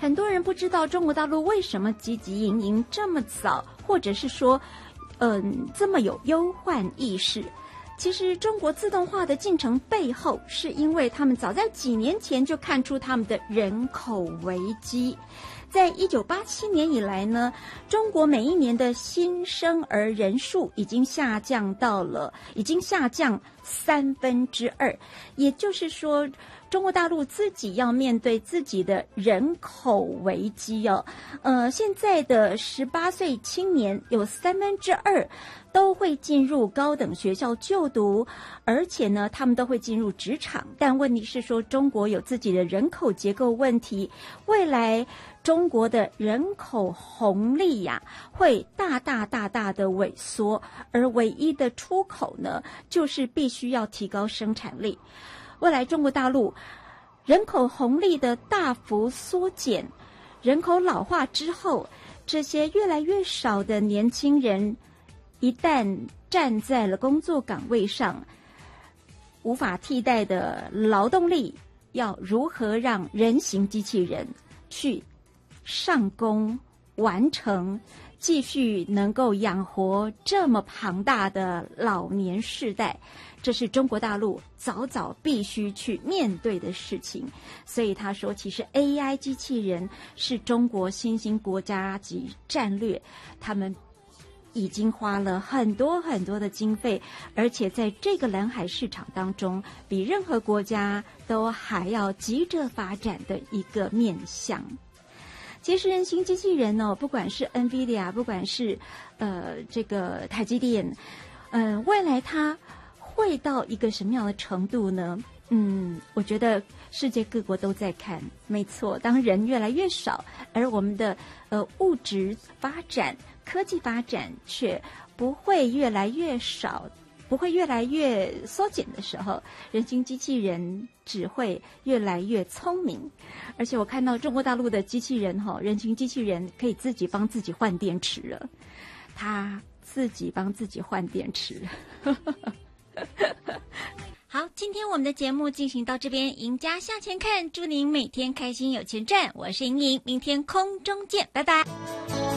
很多人不知道中国大陆为什么积极营营这么早，或者是说这么有忧患意识。其实中国自动化的进程背后，是因为他们早在几年前就看出他们的人口危机。在1987年以来呢，中国每一年的新生儿人数已经下降2%，也就是说，中国大陆自己要面对自己的人口危机哦。现在的18岁青年有2/3都会进入高等学校就读，而且呢，他们都会进入职场。但问题是说，中国有自己的人口结构问题，未来中国的人口红利呀，会大大的萎缩，而唯一的出口呢，就是必须要提高生产力。未来中国大陆人口红利的大幅缩减，人口老化之后，这些越来越少的年轻人一旦站在了工作岗位上，无法替代的劳动力，要如何让人形机器人去上工完成，继续能够养活这么庞大的老年世代，这是中国大陆早必须去面对的事情。所以他说，其实 AI 机器人是中国新兴国家级战略，他们已经花了很多的经费，而且在这个蓝海市场当中，比任何国家都还要急着发展的一个面向。其实人形机器人哦，不管是 NVIDIA， 不管是这个台积电，未来它会到一个什么样的程度呢？我觉得世界各国都在看，没错。当人越来越少，而我们的物质发展、科技发展却不会越来越少，不会越来越缩减的时候，人形机器人只会越来越聪明。而且我看到中国大陆的机器人人形机器人可以自己帮自己换电池了，他自己帮自己换电池。好，今天我们的节目进行到这边，赢家向前看，祝您每天开心有钱赚。我是莹莹，明天空中见，拜拜。